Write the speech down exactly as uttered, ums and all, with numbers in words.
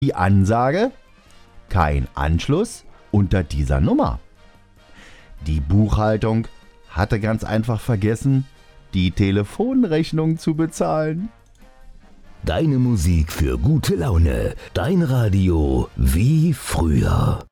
Die Ansage: kein Anschluss unter dieser Nummer. Die Buchhaltung hatte ganz einfach vergessen, die Telefonrechnung zu bezahlen. Deine Musik für gute Laune. Dein Radio wie früher.